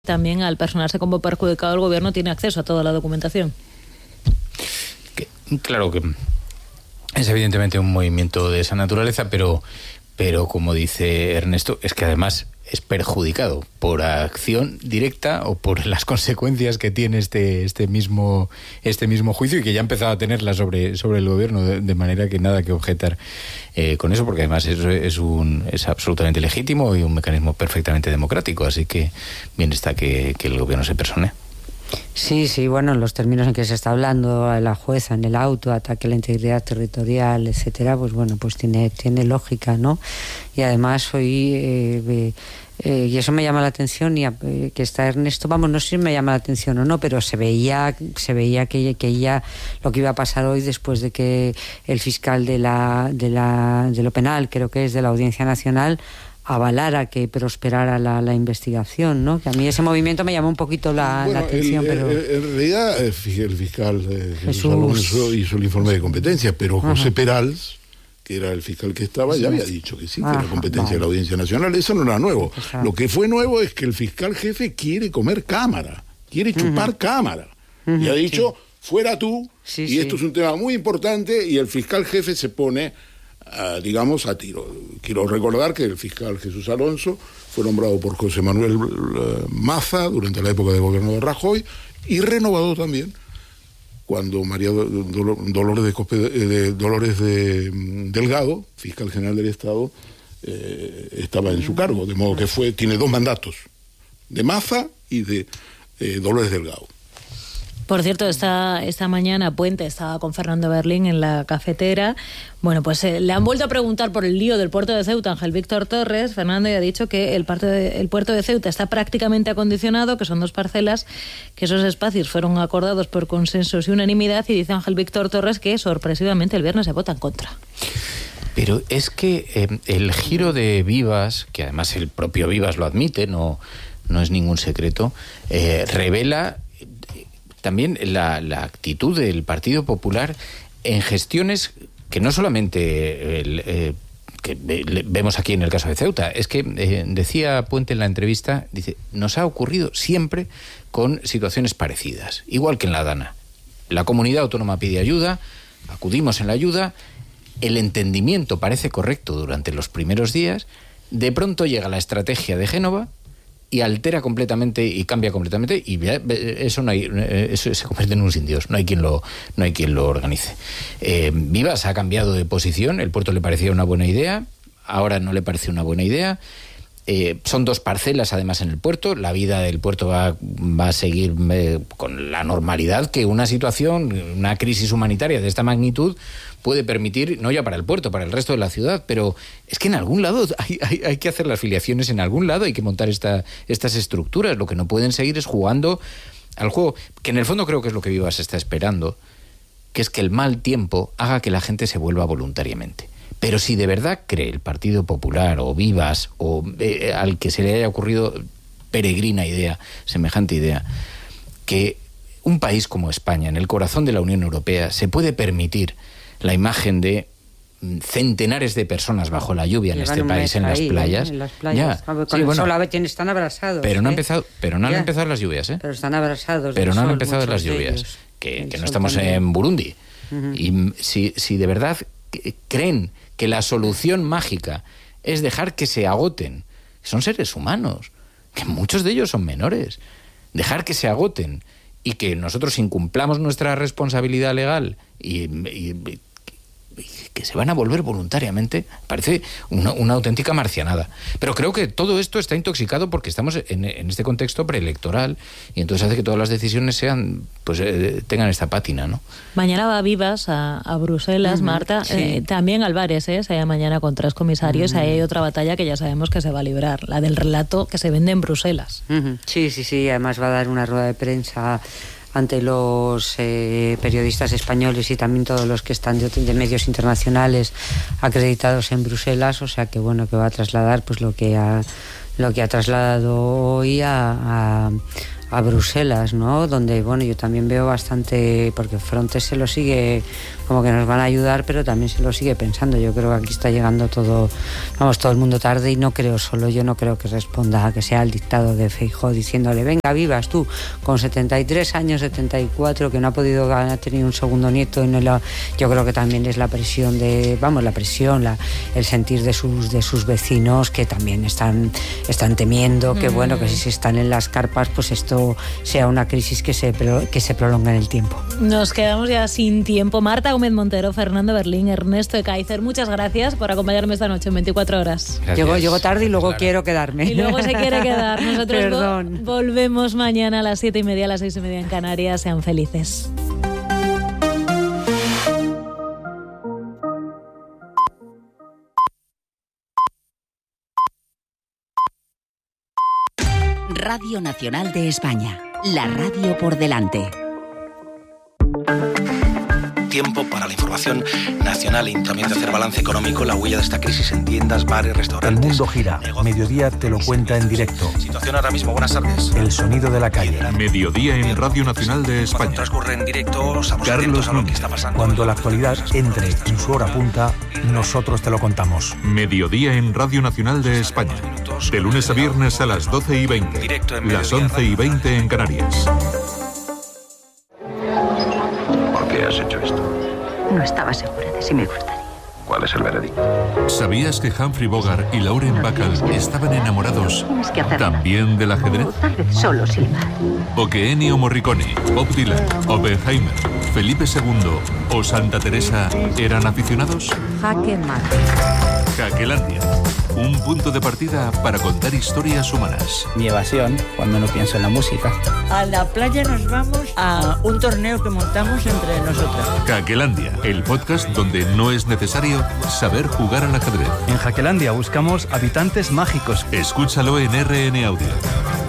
También al personarse como perjudicado, el gobierno tiene acceso a toda la documentación. Claro que es evidentemente un movimiento de esa naturaleza, pero como dice Ernesto, es que además es perjudicado por acción directa o por las consecuencias que tiene este mismo juicio, y que ya ha empezado a tenerla sobre el gobierno, de manera que nada que objetar con eso, porque además es absolutamente legítimo y un mecanismo perfectamente democrático, así que bien está que el gobierno se persone. Sí, bueno, en los términos en que se está hablando, la jueza en el auto, ataque a la integridad territorial, etcétera, pues bueno, pues tiene lógica, ¿no? Y además hoy, y eso me llama la atención, que está Ernesto, no sé si me llama la atención o no, pero se veía que ya lo que iba a pasar hoy, después de que el fiscal de lo penal, creo que es de la Audiencia Nacional, avalara que prosperara la investigación, ¿no? Que a mí ese movimiento me llamó un poquito la atención, pero... En realidad el fiscal Jesús Alonso hizo el informe de competencia, pero José Perals, que era el fiscal que estaba, ya había dicho que sí, que era competencia de la Audiencia Nacional. Eso no era nuevo. Lo que fue nuevo es que el fiscal jefe quiere comer cámara, quiere chupar cámara. Y ha dicho, fuera tú, y esto es un tema muy importante, y el fiscal jefe se pone... digamos, a tiro. Quiero recordar que el fiscal Jesús Alonso fue nombrado por José Manuel Maza durante la época del gobierno de Rajoy, y renovado también cuando María Dolores Delgado, fiscal general del Estado, estaba en su cargo, de modo que tiene 2 mandatos, de Maza y de Dolores Delgado. Por cierto, esta mañana Puente estaba con Fernando Berlín en la cafetera. Bueno, pues le han vuelto a preguntar por el lío del puerto de Ceuta a Ángel Víctor Torres. Fernando ya ha dicho que el puerto de Ceuta está prácticamente acondicionado, que son 2 parcelas, que esos espacios fueron acordados por consensos y unanimidad, y dice Ángel Víctor Torres que sorpresivamente el viernes se vota en contra. Pero es que el giro de Vivas, que además el propio Vivas lo admite, no es ningún secreto, revela también la actitud del Partido Popular en gestiones que no solamente que vemos aquí en el caso de Ceuta, es que decía Puente en la entrevista, dice, nos ha ocurrido siempre con situaciones parecidas, igual que en la Dana. La comunidad autónoma pide ayuda, acudimos en la ayuda, el entendimiento parece correcto durante los primeros días, de pronto llega la estrategia de Génova y altera completamente y cambia completamente, y eso se convierte en un sin Dios, no hay quien lo organice. Vivas ha cambiado de posición, el puerto le parecía una buena idea, ahora no le parece una buena idea. Son 2 parcelas además en el puerto, la vida del puerto va a seguir con la normalidad que una situación, una crisis humanitaria de esta magnitud puede permitir, no ya para el puerto, para el resto de la ciudad, pero es que en algún lado hay que hacer las filiaciones, en algún lado hay que montar estas estructuras. Lo que no pueden seguir es jugando al juego, que en el fondo creo que es lo que Vivas está esperando, que es que el mal tiempo haga que la gente se vuelva voluntariamente. Pero si de verdad cree el Partido Popular o Vivas o al que se le haya ocurrido peregrina idea, semejante idea, que un país como España, en el corazón de la Unión Europea, se puede permitir la imagen de centenares de personas bajo la lluvia en este país, en las playas. En las playas. Ya. Con el sol están abrasados. Pero no han empezado las lluvias, ¿eh? Pero están abrasados. Pero no han empezado las lluvias. Que no estamos en Burundi. Y si de verdad creen que la solución mágica es dejar que se agoten, son seres humanos, que muchos de ellos son menores, dejar que se agoten y que nosotros incumplamos nuestra responsabilidad legal y que se van a volver voluntariamente, parece una auténtica marcianada. Pero creo que todo esto está intoxicado porque estamos en este contexto preelectoral, y entonces hace que todas las decisiones sean, pues tengan esta pátina, ¿no? Mañana va Vivas a Bruselas, Marta, sí. También Álvarez, será mañana con 3 comisarios. Ahí hay otra batalla que ya sabemos que se va a librar, la del relato que se vende en Bruselas. Sí, además va a dar una rueda de prensa ante los periodistas españoles y también todos los que están de medios internacionales acreditados en Bruselas, o sea que bueno, que va a trasladar pues lo que ha trasladado hoy a Bruselas, ¿no? Donde, bueno, yo también veo bastante, porque Frontex se lo sigue, como que nos van a ayudar, pero también se lo sigue pensando. Yo creo que aquí está llegando todo el mundo tarde, y no creo yo no creo que responda a que sea el dictado de Feijóo diciéndole, venga, vivas tú, con 73 años, 74, que no ha podido ganar, tener un segundo nieto, yo creo que también es la presión el sentir de sus vecinos, que también están temiendo que, bueno, que si están en las carpas, pues esto sea una crisis que se prolonga en el tiempo. Nos quedamos ya sin tiempo. Marta Gómez Montero, Fernando Berlín, Ernesto Ekaizer, muchas gracias por acompañarme esta noche en 24 horas. Llego tarde y luego quiero quedarme. Y luego se quiere quedar. Nosotros volvemos mañana a las 7:30, a las 6:30 en Canarias. Sean felices. Radio Nacional de España, la radio por delante. Tiempo para la información nacional y también de hacer balance económico, la huella de esta crisis en tiendas, bares, restaurantes. El mundo gira. Mediodía te lo cuenta en directo. Situación ahora mismo, buenas tardes. El sonido de la calle. Mediodía en Radio Nacional de España. Cuando transcurre en directo, estamos atentos a lo que está pasando. Cuando la actualidad entre en su hora punta, nosotros te lo contamos. Mediodía en Radio Nacional de España. De lunes a viernes a las 12:20. Directo en las 11:20 en Canarias. ¿Por qué has hecho esto? No estaba segura de si me gustaría. ¿Cuál es el veredicto? ¿Sabías que Humphrey Bogart y Lauren Bacall estaban enamorados también del ajedrez? O tal vez solo silbar. ¿O que Ennio Morricone, Bob Dylan, Oppenheimer, Felipe II o Santa Teresa eran aficionados? Jaque mate. Jaquelandia, un punto de partida para contar historias humanas. Mi evasión, cuando no pienso en la música. A la playa nos vamos a un torneo que montamos entre nosotros. Jaquelandia, el podcast donde no es necesario saber jugar al ajedrez. En Jaquelandia buscamos habitantes mágicos. Escúchalo en RN Audio.